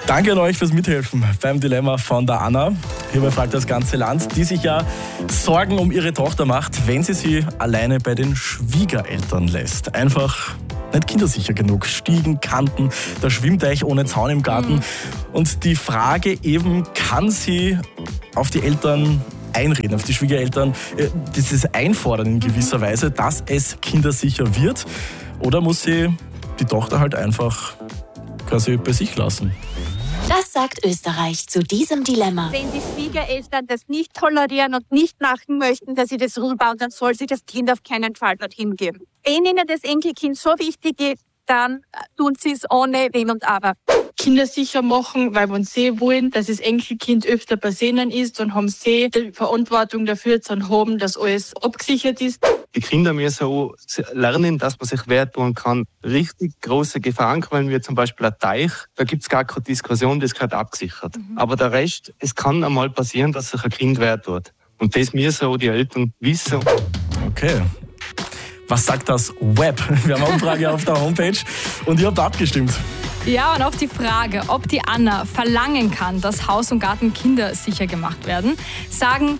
Danke an euch fürs Mithelfen beim Dilemma von der Anna. Hierbei fragt das ganze Land, die sich ja Sorgen um ihre Tochter macht, wenn sie alleine bei den Schwiegereltern lässt. Einfach nicht kindersicher genug. Stiegen, Kanten, der Schwimmteich ohne Zaun im Garten. Und die Frage eben, kann sie auf die Eltern einreden, auf die Schwiegereltern, das ist einfordern in gewisser Weise, dass es kindersicher wird? Oder muss sie die Tochter halt einfach quasi bei sich lassen? Das sagt Österreich zu diesem Dilemma. Wenn die Schwiegereltern das nicht tolerieren und nicht machen möchten, dass sie das rüberbauen, dann soll sich das Kind auf keinen Fall dorthin geben. Wenn ihnen das Enkelkind so wichtig ist, dann tun sie es ohne Wenn und Aber. Kinder sicher machen, weil wenn sie wollen, dass das Enkelkind öfter bei ihnen ist, dann haben sie die Verantwortung dafür zu haben, dass alles abgesichert ist. Die Kinder müssen auch lernen, dass man sich wehtun kann. Richtig große Gefahrenquellen, wie zum Beispiel ein Teich, da gibt es gar keine Diskussion, das gehört abgesichert. Aber der Rest, es kann einmal passieren, dass sich ein Kind wehtut. Und das müssen auch die Eltern wissen. Okay. Was sagt das Web? Wir haben eine Umfrage auf der Homepage und ihr habt abgestimmt. Ja, und auf die Frage, ob die Anna verlangen kann, dass Haus und Garten kindersicher gemacht werden, sagen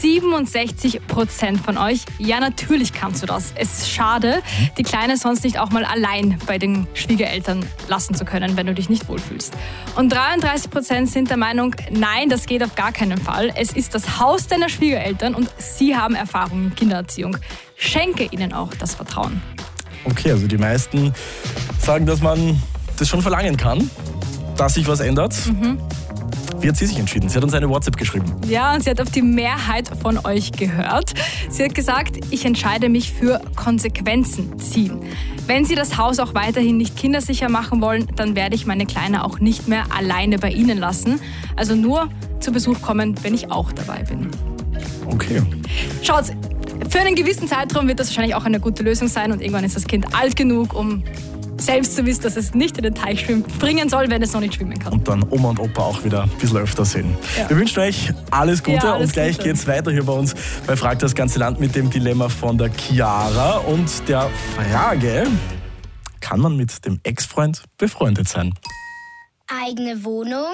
67% von euch, ja, natürlich kannst du das. Es ist schade, die Kleine sonst nicht auch mal allein bei den Schwiegereltern lassen zu können, wenn du dich nicht wohlfühlst. Und 33% sind der Meinung, nein, das geht auf gar keinen Fall. Es ist das Haus deiner Schwiegereltern und sie haben Erfahrung in Kindererziehung. Schenke ihnen auch das Vertrauen. Okay, also die meisten sagen, dass man das schon verlangen kann, dass sich was ändert. Wie hat sie sich entschieden? Sie hat uns eine WhatsApp geschrieben. Ja, und sie hat auf die Mehrheit von euch gehört. Sie hat gesagt, ich entscheide mich für Konsequenzen ziehen. Wenn sie das Haus auch weiterhin nicht kindersicher machen wollen, dann werde ich meine Kleine auch nicht mehr alleine bei ihnen lassen. Also nur zu Besuch kommen, wenn ich auch dabei bin. Okay. Schaut, für einen gewissen Zeitraum wird das wahrscheinlich auch eine gute Lösung sein und irgendwann ist das Kind alt genug, um selbst zu wissen, dass es nicht in den Teich springen soll, wenn es noch nicht schwimmen kann. Und dann Oma und Opa auch wieder ein bisschen öfter sehen. Ja. Wir wünschen euch alles Gute und gleich geht's weiter hier bei uns bei Fragt das ganze Land mit dem Dilemma von der Chiara und der Frage, kann man mit dem Ex-Freund befreundet sein? Eigene Wohnung,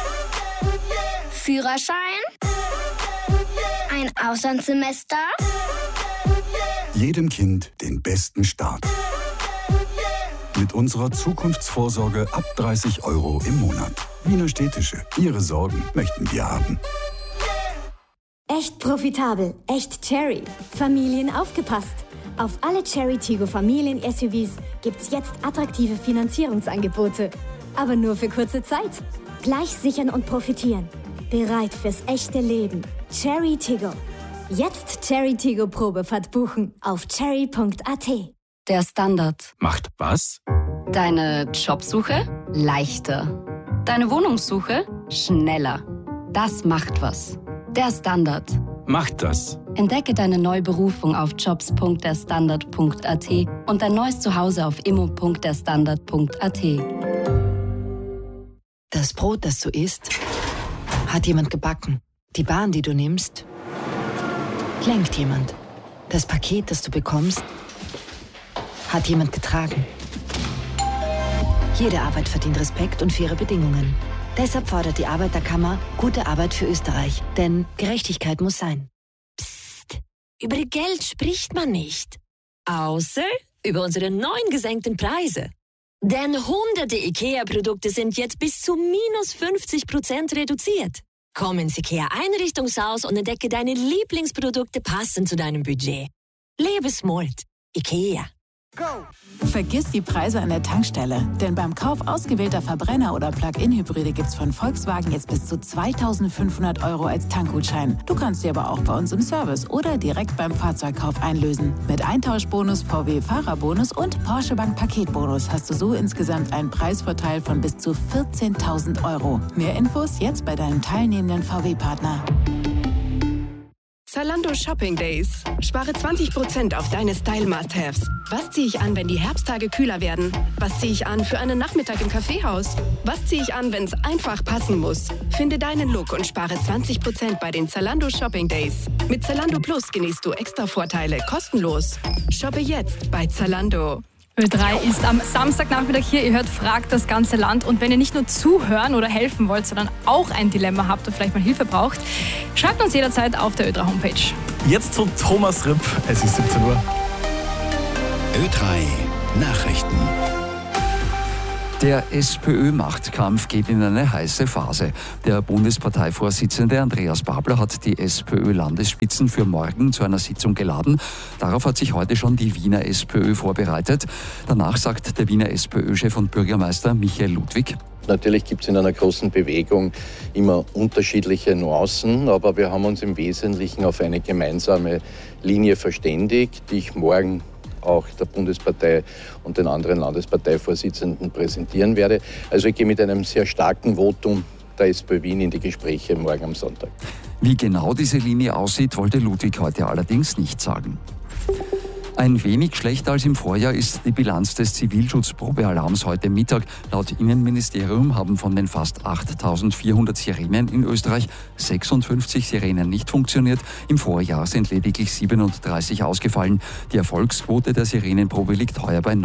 Führerschein, ein Auslandssemester. Jedem Kind den besten Start. Mit unserer Zukunftsvorsorge ab 30 € im Monat. Wiener Städtische. Ihre Sorgen möchten wir haben. Echt profitabel, echt Cherry. Familien aufgepasst. Auf alle Cherry Tiggo Familien-SUVs gibt's jetzt attraktive Finanzierungsangebote. Aber nur für kurze Zeit. Gleich sichern und profitieren. Bereit fürs echte Leben. Cherry Tiggo. Jetzt Cherry Tiggo Probefahrt buchen auf cherry.at. Der Standard. Macht was? Deine Jobsuche leichter. Deine Wohnungssuche schneller. Das macht was. Der Standard. Macht das. Entdecke deine neue Berufung auf jobs.derstandard.at und dein neues Zuhause auf immo.derstandard.at. Das Brot, das du isst, hat jemand gebacken. Die Bahn, die du nimmst, lenkt jemand. Das Paket, das du bekommst, hat jemand getragen. Jede Arbeit verdient Respekt und faire Bedingungen. Deshalb fordert die Arbeiterkammer gute Arbeit für Österreich. Denn Gerechtigkeit muss sein. Psst, über Geld spricht man nicht. Außer über unsere neuen gesenkten Preise. Denn hunderte IKEA-Produkte sind jetzt bis zu minus 50% reduziert. Komm ins IKEA-Einrichtungshaus und entdecke deine Lieblingsprodukte passend zu deinem Budget. Lebe smart. IKEA. Vergiss die Preise an der Tankstelle, denn beim Kauf ausgewählter Verbrenner- oder Plug-in-Hybride gibt's von Volkswagen jetzt bis zu 2.500 € als Tankgutschein. Du kannst sie aber auch bei uns im Service oder direkt beim Fahrzeugkauf einlösen. Mit Eintauschbonus, VW-Fahrerbonus und Porsche Bank Paketbonus hast du so insgesamt einen Preisvorteil von bis zu 14.000 €. Mehr Infos jetzt bei deinem teilnehmenden VW-Partner. Zalando Shopping Days. Spare 20% auf deine Style-Must-Haves. Was ziehe ich an, wenn die Herbsttage kühler werden? Was ziehe ich an für einen Nachmittag im Kaffeehaus? Was ziehe ich an, wenn es einfach passen muss? Finde deinen Look und spare 20% bei den Zalando Shopping Days. Mit Zalando Plus genießt du extra Vorteile kostenlos. Shoppe jetzt bei Zalando. Ö3 ist am Samstagnachmittag hier. Ihr hört Fragt das ganze Land. Und wenn ihr nicht nur zuhören oder helfen wollt, sondern auch ein Dilemma habt und vielleicht mal Hilfe braucht, schreibt uns jederzeit auf der Ö3-Homepage. Jetzt zu Thomas Ripp. Es ist 17 Uhr. Ö3 Nachrichten. Der SPÖ-Machtkampf geht in eine heiße Phase. Der Bundesparteivorsitzende Andreas Babler hat die SPÖ-Landesspitzen für morgen zu einer Sitzung geladen. Darauf hat sich heute schon die Wiener SPÖ vorbereitet. Danach sagt der Wiener SPÖ-Chef und Bürgermeister Michael Ludwig: Natürlich gibt es in einer großen Bewegung immer unterschiedliche Nuancen, aber wir haben uns im Wesentlichen auf eine gemeinsame Linie verständigt, die ich morgen auch der Bundespartei und den anderen Landesparteivorsitzenden präsentieren werde. Also ich gehe mit einem sehr starken Votum der SPÖ Wien in die Gespräche morgen am Sonntag. Wie genau diese Linie aussieht, wollte Ludwig heute allerdings nicht sagen. Ein wenig schlechter als im Vorjahr ist die Bilanz des Zivilschutzprobealarms heute Mittag. Laut Innenministerium haben von den fast 8.400 Sirenen in Österreich 56 Sirenen nicht funktioniert. Im Vorjahr sind lediglich 37 ausgefallen. Die Erfolgsquote der Sirenenprobe liegt heuer bei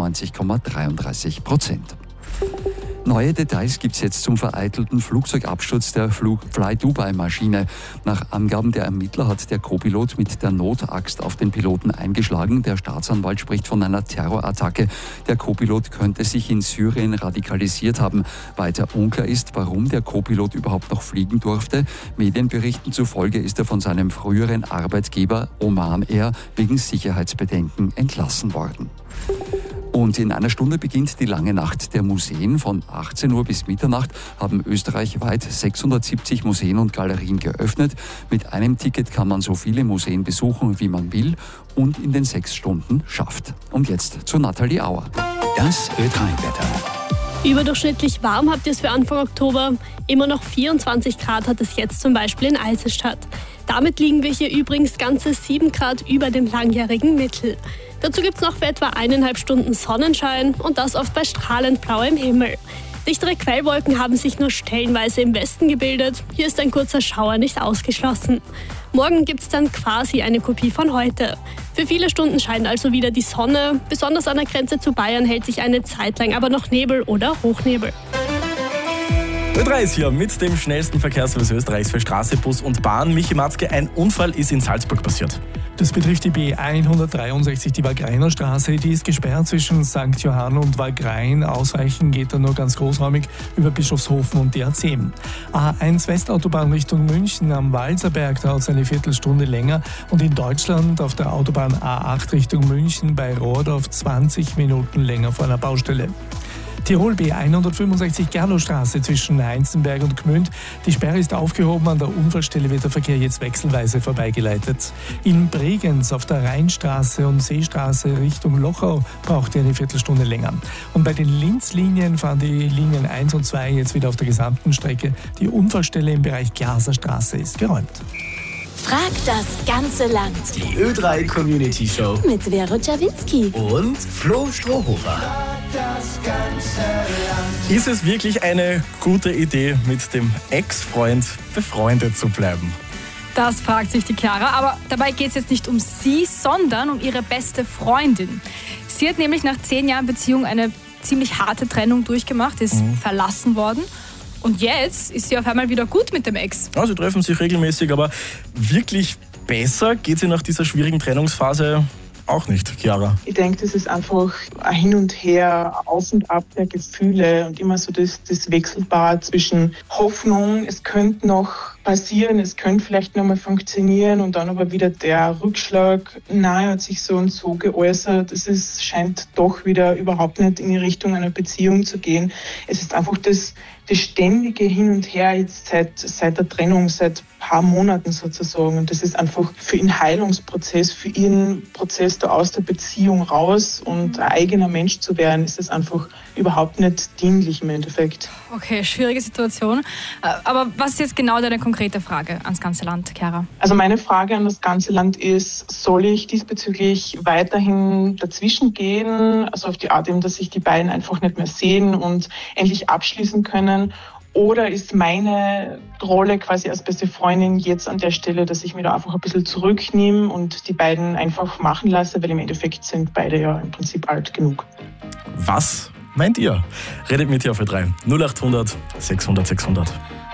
99,33%. Neue Details gibt es jetzt zum vereitelten Flugzeugabsturz der Fly-Dubai-Maschine. Nach Angaben der Ermittler hat der Co-Pilot mit der Notaxt auf den Piloten eingeschlagen. Der Staatsanwalt spricht von einer Terrorattacke. Der Co-Pilot könnte sich in Syrien radikalisiert haben. Weiter unklar ist, warum der Co-Pilot überhaupt noch fliegen durfte. Medienberichten zufolge ist er von seinem früheren Arbeitgeber Oman Air wegen Sicherheitsbedenken entlassen worden. Und in einer Stunde beginnt die lange Nacht der Museen. Von 18 Uhr bis Mitternacht haben österreichweit 670 Museen und Galerien geöffnet. Mit einem Ticket kann man so viele Museen besuchen, wie man will und in den 6 Stunden schafft. Und jetzt zu Nathalie Auer. Das Ö3-Wetter. Überdurchschnittlich warm habt ihr es für Anfang Oktober. Immer noch 24 Grad hat es jetzt zum Beispiel in Eiselstadt. Damit liegen wir hier übrigens ganze 7 Grad über dem langjährigen Mittel. Dazu gibt es noch für etwa 1,5 Stunden Sonnenschein und das oft bei strahlend blauem Himmel. Dichtere Quellwolken haben sich nur stellenweise im Westen gebildet. Hier ist ein kurzer Schauer nicht ausgeschlossen. Morgen gibt es dann quasi eine Kopie von heute. Für viele Stunden scheint also wieder die Sonne. Besonders an der Grenze zu Bayern hält sich eine Zeit lang aber noch Nebel oder Hochnebel. Ö3 ist hier mit dem schnellsten Verkehrsservice Österreichs für Straße, Bus und Bahn. Michi Matzke, ein Unfall ist in Salzburg passiert. Das betrifft die B163, die Wagrainer Straße. Die ist gesperrt zwischen St. Johann und Wagrain. Ausweichen geht da nur ganz großräumig über Bischofshofen und die A10. A1 Westautobahn Richtung München am Walserberg dauert es eine Viertelstunde länger. Und in Deutschland auf der Autobahn A8 Richtung München bei Rohrdorf 20 Minuten länger vor einer Baustelle. Tirol B165 Gerlostraße zwischen Heinzenberg und Gmünd. Die Sperre ist aufgehoben, an der Unfallstelle wird der Verkehr jetzt wechselweise vorbeigeleitet. In Bregenz auf der Rheinstraße und Seestraße Richtung Lochau braucht ihr eine Viertelstunde länger. Und bei den Linz-Linien fahren die Linien 1 und 2 jetzt wieder auf der gesamten Strecke. Die Unfallstelle im Bereich Glaserstraße ist geräumt. Fragt das ganze Land. Die Ö3 Community Show Mit Vero Czawinski und Flo Strohhofer. Ist es wirklich eine gute Idee, mit dem Ex-Freund befreundet zu bleiben? Das fragt sich die Chiara, aber dabei geht es jetzt nicht um sie, sondern um ihre beste Freundin. Sie hat nämlich nach 10 Jahren Beziehung eine ziemlich harte Trennung durchgemacht, ist verlassen worden. Und jetzt ist sie auf einmal wieder gut mit dem Ex. Ja, sie treffen sich regelmäßig, aber wirklich besser geht sie nach dieser schwierigen Trennungsphase auch nicht, Chiara. Ich denke, das ist einfach ein Hin und Her, Auf und Ab der Gefühle und immer so das Wechselbad zwischen Hoffnung, es könnte noch passieren, es könnte vielleicht noch mal funktionieren und dann aber wieder der Rückschlag, nein, hat sich so und so geäußert, scheint doch wieder überhaupt nicht in die Richtung einer Beziehung zu gehen. Es ist einfach das ständige Hin und Her jetzt seit der Trennung, seit ein paar Monaten sozusagen. Und das ist einfach für ihren Heilungsprozess, für ihren Prozess da aus der Beziehung raus und ein eigener Mensch zu werden, ist das einfach überhaupt nicht dienlich im Endeffekt. Okay, schwierige Situation. Aber was ist jetzt genau deine konkrete Frage ans ganze Land, Chiara? Also meine Frage an das ganze Land ist, soll ich diesbezüglich weiterhin dazwischen gehen, also auf die Art eben, dass sich die beiden einfach nicht mehr sehen und endlich abschließen können? Oder ist meine Rolle quasi als beste Freundin jetzt an der Stelle, dass ich mir da einfach ein bisschen zurücknehme und die beiden einfach machen lasse, weil im Endeffekt sind beide ja im Prinzip alt genug. Was meint ihr? Redet mit hier auf 3 0800 600 600.